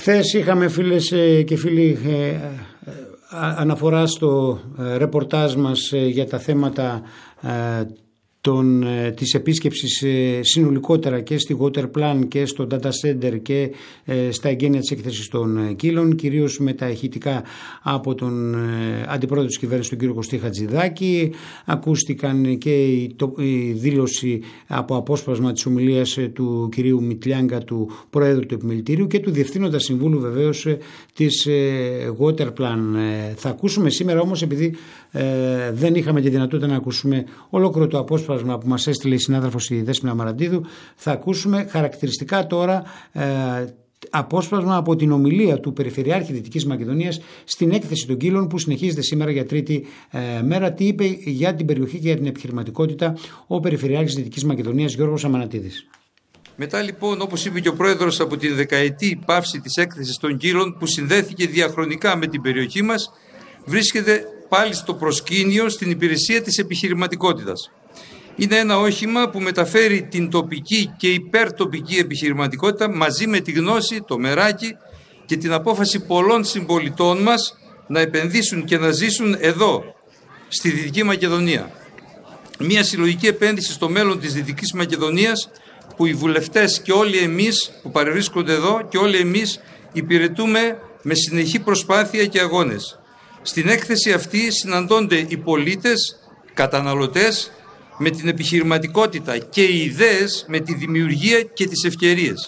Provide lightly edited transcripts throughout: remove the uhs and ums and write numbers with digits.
Χθες είχαμε, φίλες και φίλοι, αναφορά στο ρεπορτάζ μας για τα θέματα της επίσκεψης συνολικότερα και στη Waterplan και στο Data Center και στα εγγένεια της έκθεσης των Κύλων, κυρίως με τα ηχητικά από τον αντιπρόεδρο της κυβέρνησης, τον κύριο Κωστή Χατζηδάκη. Ακούστηκαν και η δήλωση από απόσπασμα της ομιλίας του κυρίου Μητλιάγκα, του Προέδρου του Επιμελητηρίου και του Διευθύνοντα Συμβούλου βεβαίως της Waterplan. Θα ακούσουμε σήμερα όμως, επειδή δεν είχαμε τη δυνατότητα να ακούσουμε ολόκληρο το απόσπασμα που μας έστειλε η συνάδελφος η Δέσποινα Μαραντίδου, θα ακούσουμε χαρακτηριστικά τώρα απόσπασμα από την ομιλία του Περιφερειάρχη Δυτικής Μακεδονίας στην έκθεση των Κύλων που συνεχίζεται σήμερα για τρίτη μέρα. Τι είπε για την περιοχή και για την επιχειρηματικότητα ο Περιφερειάρχης Δυτικής Μακεδονίας Γιώργος Αμανατίδης. Μετά λοιπόν, όπως είπε και ο Πρόεδρος, από την δεκαετή πάυση της έκθεσης των Κύλων που συνδέθηκε διαχρονικά με την περιοχή μας, βρίσκεται πάλι στο προσκήνιο στην υπηρεσία της επιχειρηματικότητας. Είναι ένα όχημα που μεταφέρει την τοπική και υπερτοπική επιχειρηματικότητα μαζί με τη γνώση, το μεράκι και την απόφαση πολλών συμπολιτών μας να επενδύσουν και να ζήσουν εδώ, στη Δυτική Μακεδονία. Μια συλλογική επένδυση στο μέλλον της Δυτικής Μακεδονίας που οι βουλευτές και όλοι εμείς που παρευρίσκονται εδώ και όλοι εμείς υπηρετούμε με συνεχή προσπάθεια και αγώνες. Στην έκθεση αυτή συναντώνται οι πολίτες, καταναλωτές, με την επιχειρηματικότητα και οι ιδέες με τη δημιουργία και τις ευκαιρίες.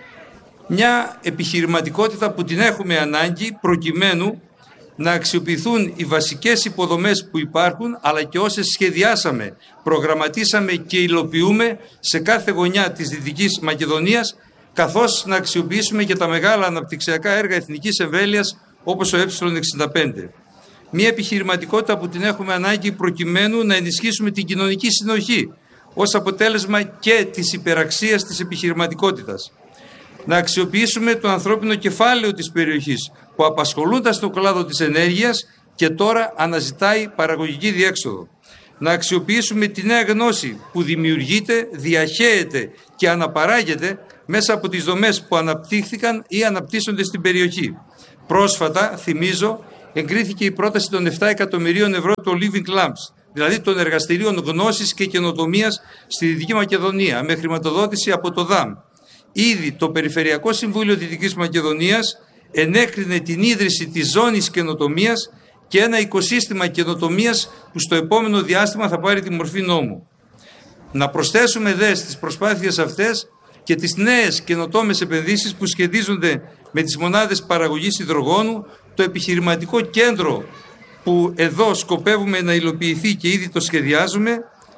Μια επιχειρηματικότητα που την έχουμε ανάγκη προκειμένου να αξιοποιηθούν οι βασικές υποδομές που υπάρχουν, αλλά και όσες σχεδιάσαμε, προγραμματίσαμε και υλοποιούμε σε κάθε γωνιά της Δυτικής Μακεδονίας, καθώς να αξιοποιήσουμε και τα μεγάλα αναπτυξιακά έργα εθνικής ευέλειας όπως ο Ε65. Μια επιχειρηματικότητα που την έχουμε ανάγκη προκειμένου να ενισχύσουμε την κοινωνική συνοχή ως αποτέλεσμα και της υπεραξίας της επιχειρηματικότητας. Να αξιοποιήσουμε το ανθρώπινο κεφάλαιο της περιοχής που απασχολούνται στον κλάδο της ενέργειας και τώρα αναζητάει παραγωγική διέξοδο. Να αξιοποιήσουμε τη νέα γνώση που δημιουργείται, διαχέεται και αναπαράγεται μέσα από τις δομές που αναπτύχθηκαν ή αναπτύσσονται στην περιοχή. Πρόσφατα, θυμίζω, εγκρίθηκε η πρόταση των 7 εκατομμυρίων ευρώ του Living Labs, δηλαδή των εργαστηρίων γνώσης και καινοτομίας στη Δυτική Μακεδονία, με χρηματοδότηση από το ΔΑΜ. Ήδη το Περιφερειακό Συμβούλιο Δυτικής Μακεδονίας ενέκρινε την ίδρυση της ζώνης καινοτομίας και ένα οικοσύστημα καινοτομίας που στο επόμενο διάστημα θα πάρει τη μορφή νόμου. Να προσθέσουμε δε στις προσπάθειες αυτές και τις νέες καινοτόμες επενδύσεις που σχετίζονται με τις μονάδες παραγωγής υδρογόνου, το επιχειρηματικό κέντρο που εδώ σκοπεύουμε να υλοποιηθεί και ήδη το σχεδιάζουμε.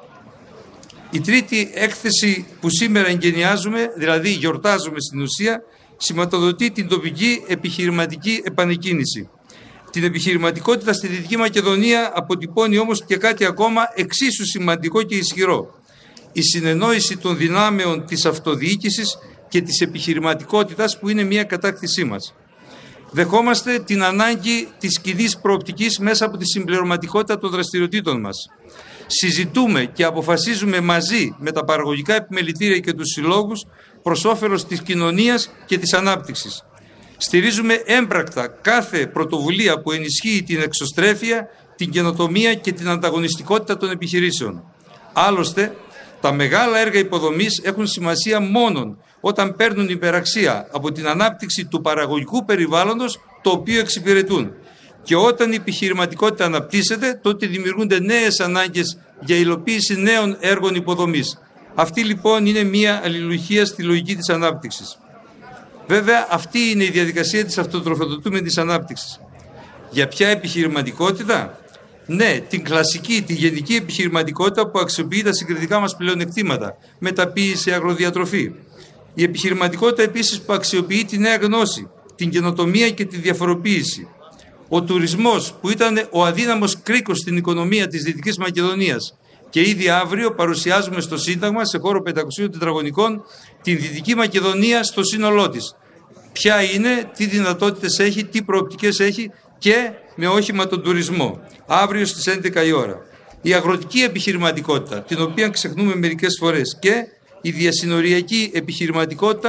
Η τρίτη έκθεση που σήμερα εγκαινιάζουμε, δηλαδή γιορτάζουμε στην ουσία, σηματοδοτεί την τοπική επιχειρηματική επανεκκίνηση. Την επιχειρηματικότητα στη Δυτική Μακεδονία αποτυπώνει όμως και κάτι ακόμα εξίσου σημαντικό και ισχυρό. Η συνεννόηση των δυνάμεων της αυτοδιοίκησης και της επιχειρηματικότητας που είναι μια κατάκτησή μας. Δεχόμαστε την ανάγκη της κοινής προοπτικής μέσα από τη συμπληρωματικότητα των δραστηριοτήτων μας. Συζητούμε και αποφασίζουμε μαζί με τα παραγωγικά επιμελητήρια και τους συλλόγους προς όφελος της κοινωνίας και της ανάπτυξης. Στηρίζουμε έμπρακτα κάθε πρωτοβουλία που ενισχύει την εξωστρέφεια, την καινοτομία και την ανταγωνιστικότητα των επιχειρήσεων. Άλλωστε, τα μεγάλα έργα υποδομής έχουν σημασία μόνον όταν παίρνουν υπεραξία από την ανάπτυξη του παραγωγικού περιβάλλοντος το οποίο εξυπηρετούν. Και όταν η επιχειρηματικότητα αναπτύσσεται, τότε δημιουργούνται νέες ανάγκες για υλοποίηση νέων έργων υποδομής. Αυτή λοιπόν είναι μια αλληλουχία στη λογική της ανάπτυξης. Βέβαια, αυτή είναι η διαδικασία της αυτοτροφοδοτούμενης ανάπτυξης. Για ποια επιχειρηματικότητα? Ναι, την κλασική, τη γενική επιχειρηματικότητα που αξιοποιεί τα συγκριτικά μας πλεονεκτήματα, μεταποίηση, αγροδιατροφή. Η επιχειρηματικότητα επίσης που αξιοποιεί τη νέα γνώση, την καινοτομία και τη διαφοροποίηση. Ο τουρισμός που ήταν ο αδύναμος κρίκος στην οικονομία της Δυτικής Μακεδονίας και ήδη αύριο παρουσιάζουμε στο Σύνταγμα σε χώρο 500 τετραγωνικών την Δυτική Μακεδονία στο σύνολό της. Ποια είναι, τι δυνατότητες έχει, τι προοπτικές έχει και με όχημα τον τουρισμό. Αύριο στις 11 η ώρα. Η αγροτική επιχειρηματικότητα, την οποία ξεχνούμε μερικές φορές, και η διασυνοριακή επιχειρηματικότητα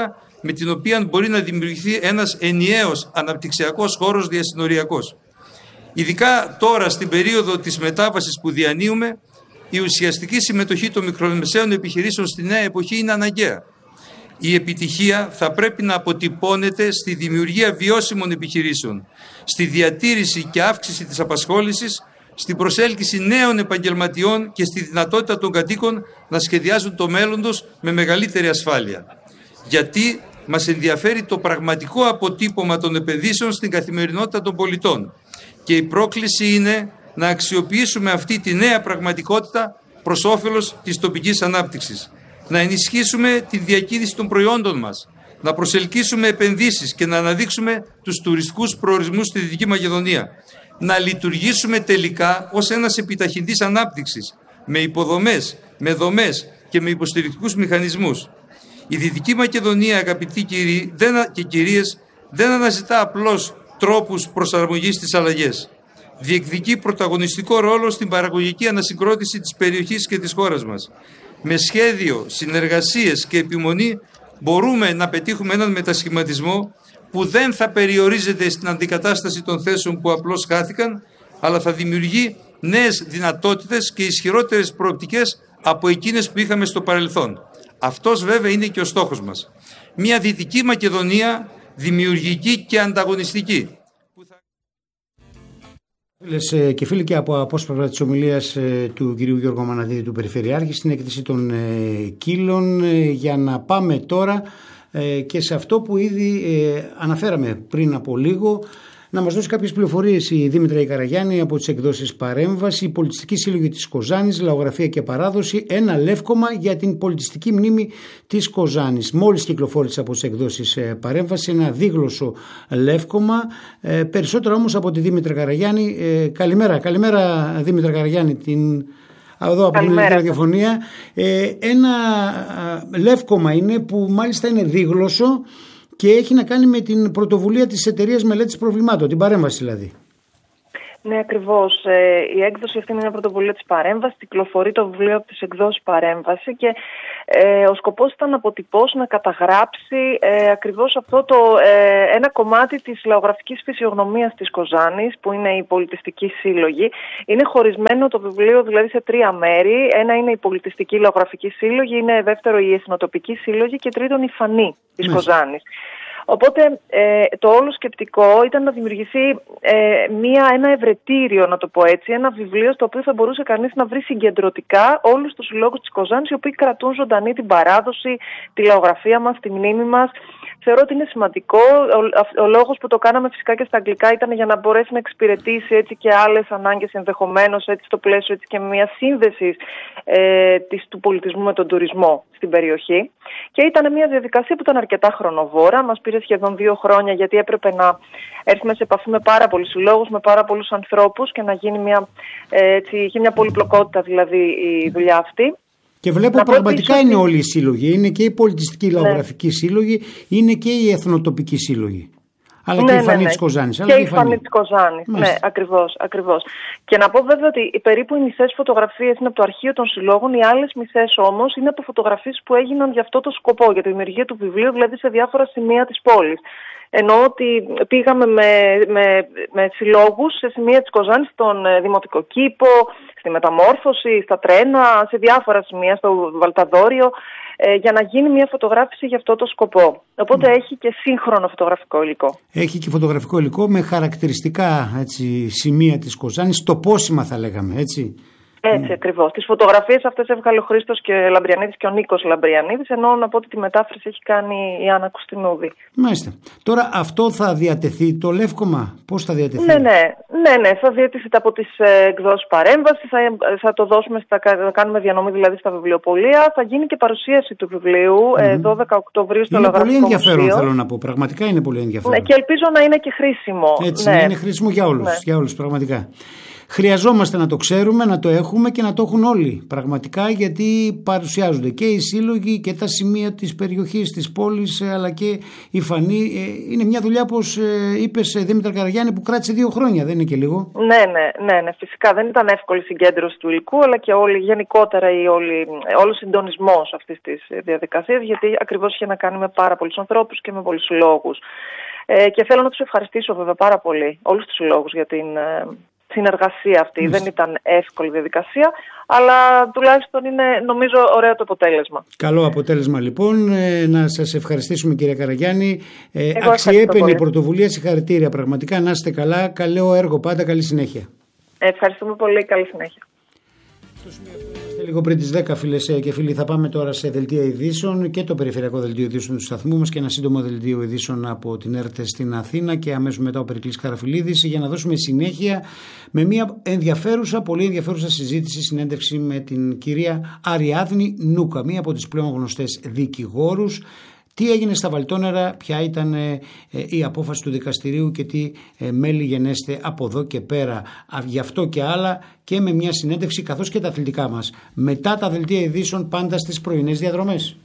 με την οποία μπορεί να δημιουργηθεί ένας ενιαίος αναπτυξιακός χώρος διασυνοριακός. Ειδικά τώρα στην περίοδο της μετάβασης που διανύουμε, η ουσιαστική συμμετοχή των μικρομεσαίων επιχειρήσεων στη νέα εποχή είναι αναγκαία. Η επιτυχία θα πρέπει να αποτυπώνεται στη δημιουργία βιώσιμων επιχειρήσεων, στη διατήρηση και αύξηση της απασχόλησης, στην προσέλκυση νέων επαγγελματιών και στη δυνατότητα των κατοίκων να σχεδιάζουν το μέλλον τους με μεγαλύτερη ασφάλεια. Γιατί μας ενδιαφέρει το πραγματικό αποτύπωμα των επενδύσεων στην καθημερινότητα των πολιτών. Και η πρόκληση είναι να αξιοποιήσουμε αυτή τη νέα πραγματικότητα προς όφελος της τοπικής ανάπτυξης. Να ενισχύσουμε τη διακίνηση των προϊόντων μας, να προσελκύσουμε επενδύσεις και να αναδείξουμε τους τουριστικούς προορισμούς στη Δυτική Μακεδονία. Να λειτουργήσουμε τελικά ως ένας επιταχυντής ανάπτυξης, με υποδομές, με δομές και με υποστηρικτικούς μηχανισμούς. Η Δυτική Μακεδονία, αγαπητοί κύριοι και κυρίες, δεν αναζητά απλώς τρόπους προσαρμογής στις αλλαγές. Διεκδικεί πρωταγωνιστικό ρόλο στην παραγωγική ανασυγκρότηση της περιοχής και της χώρας μας. Με σχέδιο, συνεργασίες και επιμονή μπορούμε να πετύχουμε έναν μετασχηματισμό που δεν θα περιορίζεται στην αντικατάσταση των θέσεων που απλώς χάθηκαν, αλλά θα δημιουργεί νέες δυνατότητες και ισχυρότερες προοπτικές από εκείνες που είχαμε στο παρελθόν. Αυτός βέβαια είναι και ο στόχος μας. Μια Δυτική Μακεδονία δημιουργική και ανταγωνιστική. Φίλες και φίλοι, και από απόσπασμα της ομιλίας του κυρίου Γιώργου Αμαναδίδη, του Περιφερειάρχη, στην έκθεση των Κύλων, για να πάμε τώρα και σε αυτό που ήδη αναφέραμε πριν από λίγο. Να μας δώσει κάποιες πληροφορίες η Δήμητρα η Καραγιάννη από τις εκδόσεις Παρέμβαση, η Πολιτιστική Σύλλογη της Κοζάνης, Λαογραφία και Παράδοση, ένα λεύκομα για την πολιτιστική μνήμη της Κοζάνης. Μόλις κυκλοφόρησε από τις εκδόσεις Παρέμβαση ένα δίγλωσσο λεύκομα, περισσότερα όμως από τη Δήμητρα Καραγιάννη. Καλημέρα Δήμητρα Καραγιάννη, εδώ από την ραδιοφωνία. Ένα λεύκομα είναι που μάλιστα είναι δίγλωσσο και έχει να κάνει με την πρωτοβουλία της εταιρείας μελέτης προβλημάτων, την Παρέμβαση δηλαδή. Ναι, ακριβώς. Η έκδοση αυτή είναι μια πρωτοβουλία της Παρέμβασης. Κυκλοφορεί το βιβλίο από τις εκδόσεις Παρέμβαση και ο σκοπός ήταν να αποτυπώσει, να καταγράψει ακριβώς αυτό ένα κομμάτι της λαογραφικής φυσιογνωμίας της Κοζάνης, που είναι η πολιτιστική σύλλογη. Είναι χωρισμένο το βιβλίο δηλαδή σε 3 μέρη. Ένα είναι η πολιτιστική λαογραφική σύλλογη, είναι δεύτερο η εθνοτοπική σύλλογη και τρίτον η φανή της Κοζάνης. Οπότε το όλο σκεπτικό ήταν να δημιουργηθεί ένα ευρετήριο, να το πω έτσι, ένα βιβλίο στο οποίο θα μπορούσε κανείς να βρει συγκεντρωτικά όλους τους συλλόγους της Κοζάνης, οι οποίοι κρατούν ζωντανή την παράδοση, τη λαογραφία μας, τη μνήμη μας. Θεωρώ ότι είναι σημαντικό. Ο λόγος που το κάναμε φυσικά και στα αγγλικά ήταν για να μπορέσει να εξυπηρετήσει έτσι και άλλες ανάγκες ενδεχομένως, έτσι στο πλαίσιο έτσι και μια σύνδεση του πολιτισμού με τον τουρισμό στην περιοχή. Και ήταν μια διαδικασία που ήταν αρκετά χρονοβόρα. Μας πήρε σχεδόν 2 χρόνια, γιατί έπρεπε να έρθουμε σε επαφή με πάρα πολλούς συλλόγους, με πάρα πολλούς ανθρώπους και να γίνει είχε μια πολυπλοκότητα δηλαδή η δουλειά αυτή. Και βλέπω πραγματικά είναι όλοι οι σύλλογοι. Είναι και η πολιτιστική λαογραφική σύλλογη, είναι και η εθνοτοπική σύλλογη. Αλλά και η φανή της Κοζάνης. Και η φανή της Κοζάνης. Ναι, ακριβώς. Και να πω βέβαια ότι περίπου οι μισές φωτογραφίες είναι από το αρχείο των συλλόγων, οι άλλες μισές όμως είναι από φωτογραφίες που έγιναν για αυτό το σκοπό, για τη δημιουργία του βιβλίου, δηλαδή σε διάφορα σημεία της πόλης. Εννοώ ότι πήγαμε με συλλόγους σε σημεία της Κοζάνης, στον Δημοτικό Κήπο, στη Μεταμόρφωση, στα τρένα, σε διάφορα σημεία, στο Βαλταδόριο, για να γίνει μια φωτογράφηση για αυτό το σκοπό. Οπότε έχει και σύγχρονο φωτογραφικό υλικό. Έχει και φωτογραφικό υλικό με χαρακτηριστικά σημεία της Κοζάνης, τοπόσημα θα λέγαμε, έτσι. Έτσι ακριβώς. Τις φωτογραφίες αυτές έβγαλε ο Χρήστος και Λαμπριανίδης και ο Νίκος Λαμπριανίδης, ενώ να πω ότι τη μετάφραση έχει κάνει η Άννα Κουστινούδη. Μάλιστα. Τώρα αυτό θα διατεθεί το λεύκομα, πώς θα διατεθεί? Ναι, θα διατεθεί από τις εκδόσεις Παρέμβαση, θα το δώσουμε, θα κάνουμε διανομή δηλαδή στα βιβλιοπωλεία, θα γίνει και παρουσίαση του βιβλίου 12 Οκτωβρίου στο Λαογραφικό Μουσείο. Είναι πολύ ενδιαφέρον, θέλω να πω, πραγματικά είναι πολύ ενδιαφέρον. Ναι, και ελπίζω να είναι και χρήσιμο. Έτσι, να είναι χρήσιμο για όλους, πραγματικά. χρειαζόμαστε να το ξέρουμε, να το έχουμε και να το έχουν όλοι πραγματικά, γιατί παρουσιάζονται και οι σύλλογοι και τα σημεία της περιοχής, της πόλης, αλλά και η φανή. Είναι μια δουλειά, όπως είπες, Δήμητρα Καραγιάννη, που κράτησε 2 χρόνια, δεν είναι και λίγο. Ναι, φυσικά δεν ήταν εύκολη συγκέντρωση του υλικού, αλλά και γενικότερα όλο ο συντονισμός αυτής της διαδικασίας, γιατί ακριβώς είχε να κάνει με πάρα πολλούς ανθρώπους και με πολλούς λόγους. Και θέλω να τους ευχαριστήσω βέβαια πάρα πολύ όλους τους λόγους για την συνεργασία αυτή. Δεν ήταν εύκολη διαδικασία, αλλά τουλάχιστον είναι, νομίζω, ωραίο το αποτέλεσμα. Καλό αποτέλεσμα λοιπόν. Να σας ευχαριστήσουμε, κυρία Καραγιάννη. Αξιέπαινη πρωτοβουλία, συγχαρητήρια πραγματικά. Να είστε καλά, καλό έργο πάντα, καλή συνέχεια. Ευχαριστούμε πολύ, καλή συνέχεια. Λίγο πριν τις 10, φίλες και φίλοι, θα πάμε τώρα σε δελτία ειδήσεων, και το περιφερειακό δελτίο ειδήσεων του σταθμού μας και ένα σύντομο δελτίο ειδήσεων από την ΕΡΤ στην Αθήνα, και αμέσως μετά ο Περικλής Καραφυλίδης, για να δώσουμε συνέχεια με μια πολύ ενδιαφέρουσα συζήτηση, συνέντευξη με την κυρία Αριάδνη Νούκα, μία από τις πλέον γνωστές δικηγόρους. Τι έγινε στα Βαλτώνερα, ποια ήταν η απόφαση του δικαστηρίου και τι μέλη γενέστε από εδώ και πέρα. Γι' αυτό και άλλα, και με μια συνέντευξη, καθώς και τα αθλητικά μας. Μετά τα δελτία ειδήσεων, πάντα στις πρωινές διαδρομές.